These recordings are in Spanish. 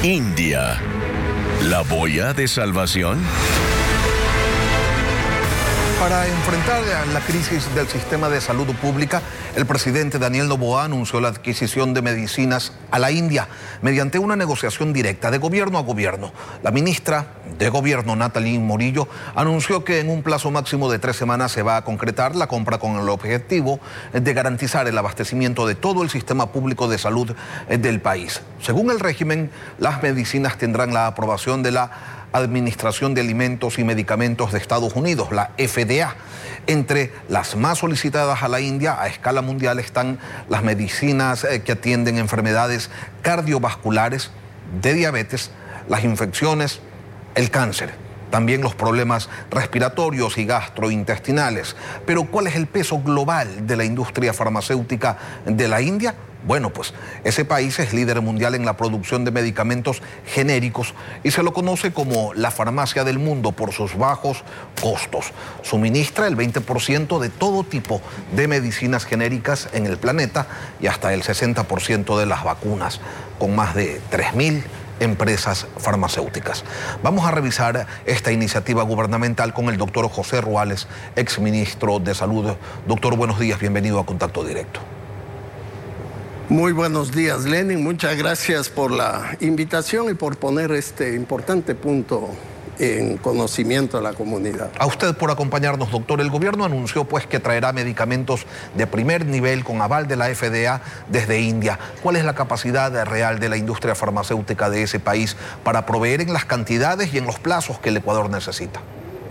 India, ¿la boya de salvación? Para enfrentar la crisis del sistema de salud pública, el presidente Daniel Noboa anunció la adquisición de medicinas a la India mediante una negociación directa de gobierno a gobierno. La ministra de Gobierno, Nathalie Morillo, anunció que en un plazo máximo de 3 semanas se va a concretar la compra con el objetivo de garantizar el abastecimiento de todo el sistema público de salud del país. Según el régimen, las medicinas tendrán la aprobación de la Administración de Alimentos y Medicamentos de Estados Unidos, la FDA. Entre las más solicitadas a la India a escala mundial están las medicinas que atienden enfermedades cardiovasculares, de diabetes, las infecciones, el cáncer, también los problemas respiratorios y gastrointestinales. Pero ¿cuál es el peso global de la industria farmacéutica de la India? Bueno, pues ese país es líder mundial en la producción de medicamentos genéricos y se lo conoce como la farmacia del mundo por sus bajos costos. Suministra el 20% de todo tipo de medicinas genéricas en el planeta y hasta el 60% de las vacunas, con más de 3.000 empresas farmacéuticas. Vamos a revisar esta iniciativa gubernamental con el doctor José Ruales, exministro de Salud. Doctor, buenos días, bienvenido a Contacto Directo. Muy buenos días, Lenin. Muchas gracias por la invitación y por poner este importante punto en conocimiento de la comunidad. A usted por acompañarnos, doctor. El gobierno anunció pues que traerá medicamentos de primer nivel con aval de la FDA desde India. ¿Cuál es la capacidad real de la industria farmacéutica de ese país para proveer en las cantidades y en los plazos que el Ecuador necesita?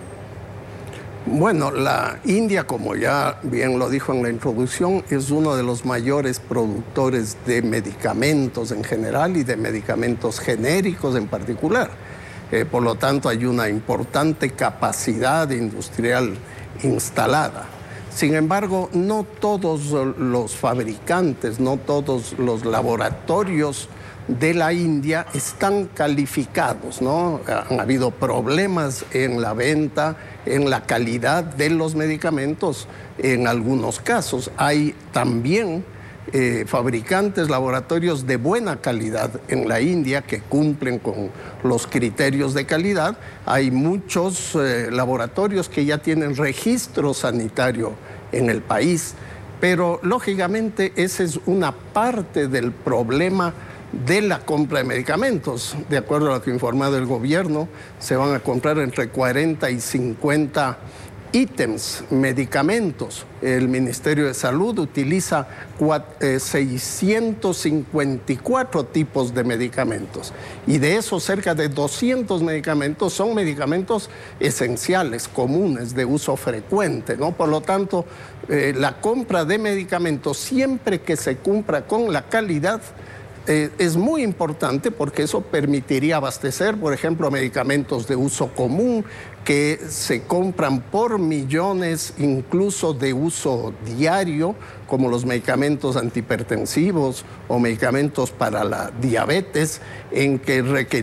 Bueno, la India, como ya bien lo dijo en la introducción, es uno de los mayores productores de medicamentos en general y de medicamentos genéricos en particular. Por lo tanto, hay una importante capacidad industrial instalada. Sin embargo, no todos los fabricantes, no todos los laboratorios de la India están calificados, ¿no? Han habido problemas en la venta, en la calidad de los medicamentos. En algunos casos hay también fabricantes, laboratorios de buena calidad en la India que cumplen con los criterios de calidad. Hay muchos laboratorios que ya tienen registro sanitario en el país, pero lógicamente esa es una parte del problema de la compra de medicamentos. De acuerdo a lo que ha informado el gobierno, se van a comprar entre 40 y 50 ítems, medicamentos. El Ministerio de Salud utiliza 654 tipos de medicamentos y de esos cerca de 200 medicamentos son medicamentos esenciales, comunes, de uso frecuente, ¿no? Por lo tanto, la compra de medicamentos, siempre que se cumpla con la calidad, es muy importante porque eso permitiría abastecer, por ejemplo, medicamentos de uso común que se compran por millones, incluso de uso diario, como los medicamentos antihipertensivos o medicamentos para la diabetes, en que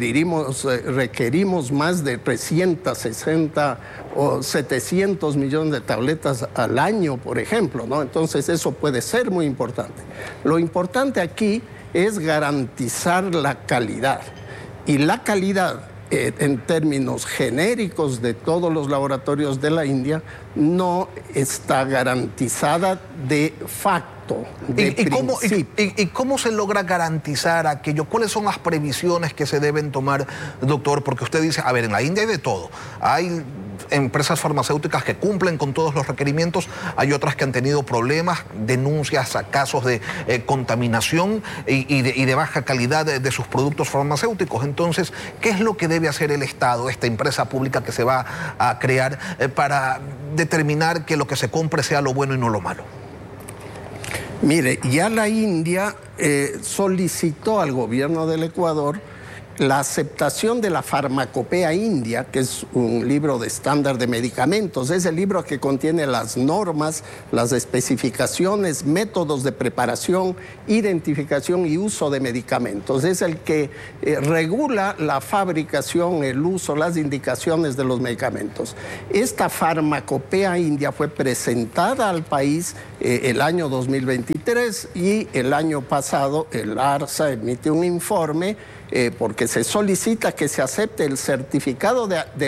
requerimos más de 360 o 700 millones de tabletas al año, por ejemplo, ¿no? Entonces eso puede ser muy importante. Lo importante aquí es garantizar la calidad. Y la calidad, en términos genéricos de todos los laboratorios de la India, no está garantizada de facto, de principio. ¿Y cómo se logra garantizar aquello? ¿Cuáles son las previsiones que se deben tomar, doctor? Porque usted dice, a ver, en la India hay de todo. Hay empresas farmacéuticas que cumplen con todos los requerimientos, hay otras que han tenido problemas, denuncias a casos de contaminación y de baja calidad de sus productos farmacéuticos. Entonces, ¿qué es lo que debe hacer el Estado, esta empresa pública que se va a crear, para determinar que lo que se compre sea lo bueno y no lo malo? Mire, ya la India solicitó al gobierno del Ecuador la aceptación de la Farmacopea India, que es un libro de estándar de medicamentos. Es el libro que contiene las normas, las especificaciones, métodos de preparación, identificación y uso de medicamentos. Es el que regula la fabricación, el uso, las indicaciones de los medicamentos. Esta Farmacopea India fue presentada al país el año 2023 y el año pasado el ARSA emite un informe porque que se solicita que se acepte el certificado de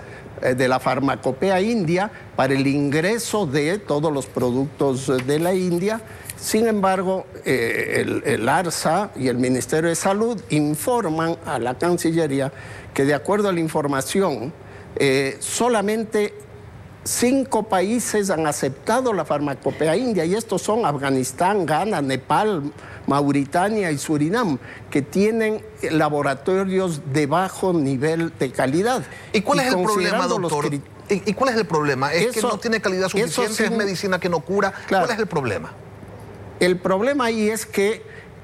la farmacopea india para el ingreso de todos los productos de la India. Sin embargo, el ARSA y el Ministerio de Salud informan a la Cancillería que, de acuerdo a la información, solamente 5 países han aceptado la farmacopea india, y estos son Afganistán, Ghana, Nepal, Mauritania y Surinam, que tienen laboratorios de bajo nivel de calidad. ¿Y cuál es el problema, doctor? ¿Y cuál es el problema? ¿Es que no tiene calidad suficiente? ¿Es medicina que no cura? Claro. ¿Cuál es el problema? El problema ahí es que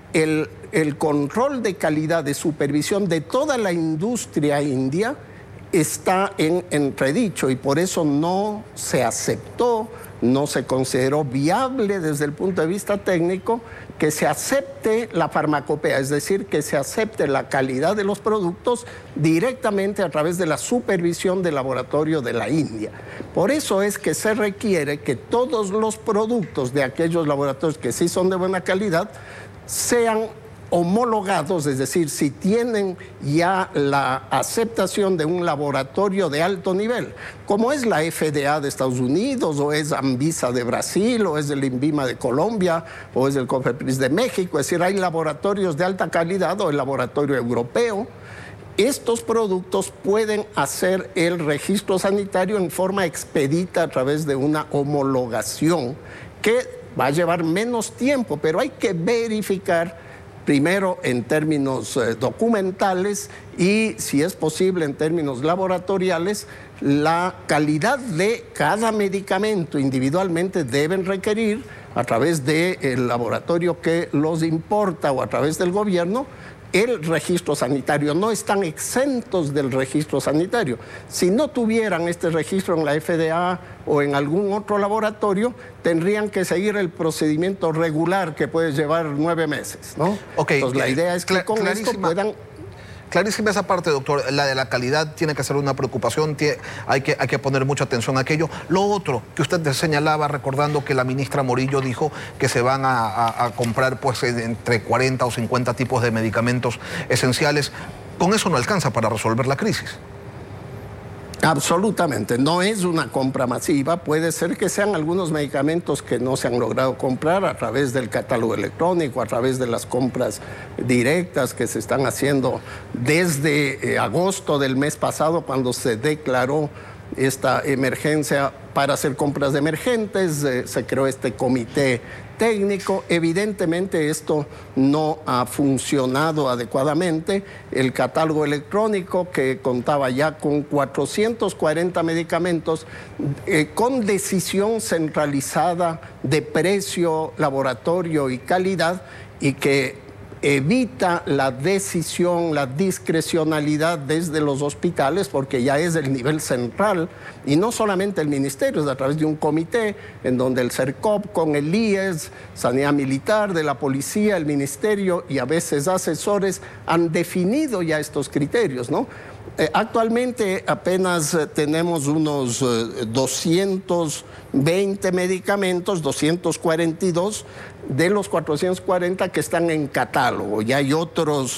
el control de calidad, de supervisión de toda la industria india está en entredicho, y por eso no se aceptó, no se consideró viable desde el punto de vista técnico que se acepte la farmacopea, es decir, que se acepte la calidad de los productos directamente a través de la supervisión del laboratorio de la India. Por eso es que se requiere que todos los productos de aquellos laboratorios que sí son de buena calidad sean homologados, es decir, si tienen ya la aceptación de un laboratorio de alto nivel, como es la FDA de Estados Unidos, o es Anvisa de Brasil, o es el INVIMA de Colombia, o es el COFEPRIS de México, es decir, hay laboratorios de alta calidad, o el laboratorio europeo. Estos productos pueden hacer el registro sanitario en forma expedita a través de una homologación que va a llevar menos tiempo, pero hay que verificar primero en términos documentales y, si es posible, en términos laboratoriales, la calidad de cada medicamento individualmente. Deben requerir, a través del laboratorio que los importa o a través del gobierno, el registro sanitario. No están exentos del registro sanitario. Si no tuvieran este registro en la FDA o en algún otro laboratorio, tendrían que seguir el procedimiento regular que puede llevar 9 meses, ¿no? Okay, entonces la idea es que con esto puedan... Clarísima esa parte, doctor. La de la calidad tiene que ser una preocupación, hay que poner mucha atención a aquello. Lo otro que usted señalaba, recordando que la ministra Morillo dijo que se van a comprar pues entre 40 o 50 tipos de medicamentos esenciales. Con eso no alcanza para resolver la crisis. Absolutamente, no es una compra masiva. Puede ser que sean algunos medicamentos que no se han logrado comprar a través del catálogo electrónico, a través de las compras directas que se están haciendo desde agosto del mes pasado, cuando se declaró esta emergencia para hacer compras emergentes. Se creó este comité técnico. Evidentemente esto no ha funcionado adecuadamente. El catálogo electrónico, que contaba ya con 440 medicamentos, con decisión centralizada de precio, laboratorio y calidad, y que evita la decisión, la discrecionalidad desde los hospitales, porque ya es el nivel central, y no solamente el ministerio, es a través de un comité en donde el CERCOP con el IES, Sanidad Militar, de la Policía, el ministerio y a veces asesores han definido ya estos criterios, ¿no? Actualmente apenas tenemos unos 220 medicamentos, 242 de los 440 que están en catálogo. Ya hay otros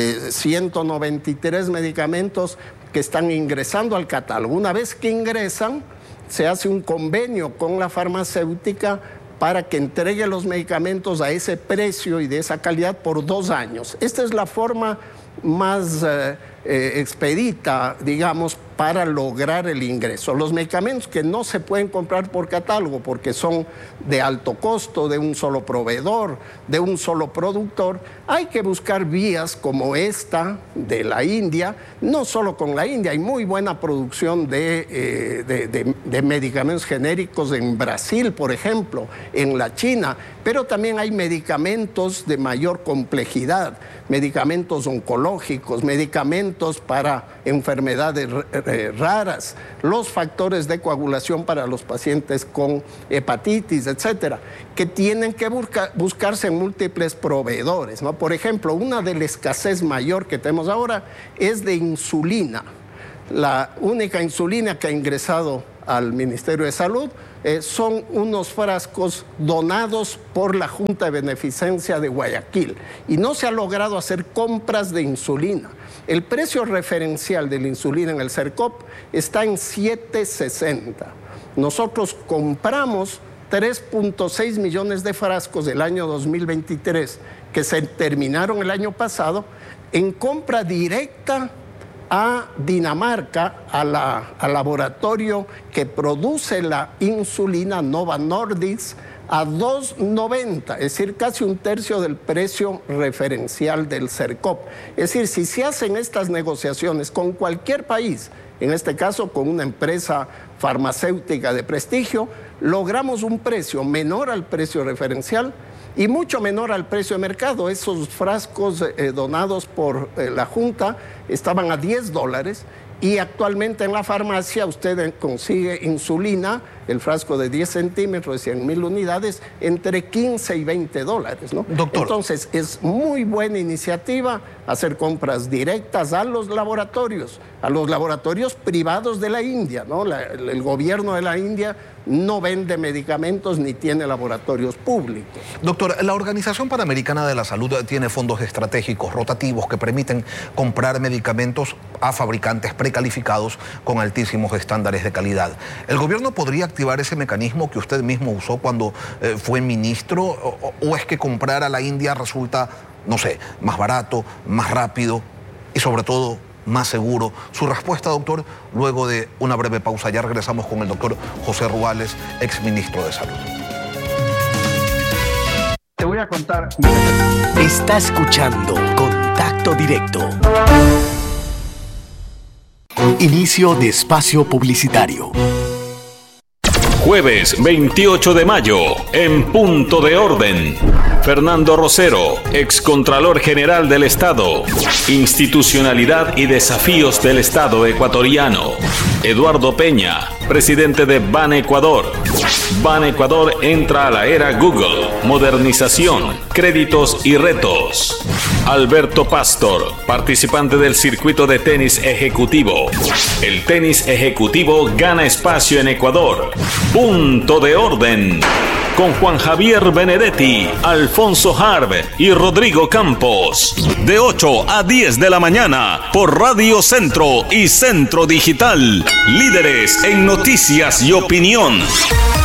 193 medicamentos que están ingresando al catálogo. Una vez que ingresan, se hace un convenio con la farmacéutica para que entregue los medicamentos a ese precio y de esa calidad por 2 años. Esta es la forma más expedita, digamos, para lograr el ingreso. Los medicamentos que no se pueden comprar por catálogo porque son de alto costo, de un solo proveedor, de un solo productor, hay que buscar vías como esta de la India. No solo con la India, hay muy buena producción de medicamentos genéricos en Brasil, por ejemplo, en la China, pero también hay medicamentos de mayor complejidad, medicamentos oncológicos, medicamentos para enfermedades raras, los factores de coagulación para los pacientes con hepatitis, etcétera, que tienen que buscarse en múltiples proveedores, ¿no? Por ejemplo, una de la escasez mayor que tenemos ahora es de insulina. La única insulina que ha ingresado al Ministerio de Salud. Son unos frascos donados por la Junta de Beneficencia de Guayaquil y no se ha logrado hacer compras de insulina. El precio referencial de la insulina en el CERCOP está en 7.60. Nosotros compramos 3.6 millones de frascos del año 2023 que se terminaron el año pasado en compra directa a Dinamarca, al laboratorio que produce la insulina Novo Nordisk, a 2.90, es decir, casi un tercio del precio referencial del CERCOP. Es decir, si se hacen estas negociaciones con cualquier país, en este caso con una empresa farmacéutica de prestigio, logramos un precio menor al precio referencial y mucho menor al precio de mercado. Esos frascos donados por la Junta estaban a $10 y actualmente en la farmacia usted consigue insulina, el frasco de 10 centímetros de 100.000 unidades, entre 15 y $20, ¿no? Doctor. Entonces, es muy buena iniciativa hacer compras directas a los laboratorios privados de la India, ¿no? El gobierno de la India no vende medicamentos ni tiene laboratorios públicos. Doctor, la Organización Panamericana de la Salud tiene fondos estratégicos rotativos que permiten comprar medicamentos a fabricantes precalificados con altísimos estándares de calidad. ¿El gobierno podría activar ese mecanismo que usted mismo usó cuando fue ministro? ¿O es que comprar a la India resulta, no sé, más barato, más rápido y sobre todo más seguro? Su respuesta, doctor, luego de una breve pausa. Ya regresamos con el doctor José Ruales, exministro de Salud. Te voy a contar. Está escuchando Contacto Directo. Inicio de espacio publicitario. Jueves 28 de mayo, en Punto de Orden. Fernando Rosero, excontralor general del Estado. Institucionalidad y desafíos del Estado ecuatoriano. Eduardo Peña, presidente de Ban Ecuador. Ban Ecuador entra a la era Google. Modernización, créditos y retos. Alberto Pastor, participante del circuito de tenis ejecutivo. El tenis ejecutivo gana espacio en Ecuador. Punto de Orden. Con Juan Javier Benedetti, Alfonso Harb y Rodrigo Campos. De 8 a 10 de la mañana por Radio Centro y Centro Digital. Líderes en noticias y opinión.